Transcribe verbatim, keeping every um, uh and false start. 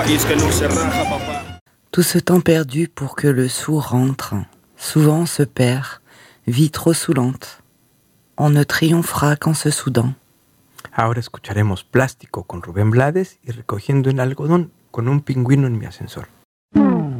Tout ce temps perdu pour que le sou rentre, souvent se perd, vie trop saoulante. On ne triomphera qu'en se soudant. Ahora escucharemos Plástico con Rubén Blades y Recogiendo el algodón con un pingüino en mi ascensor.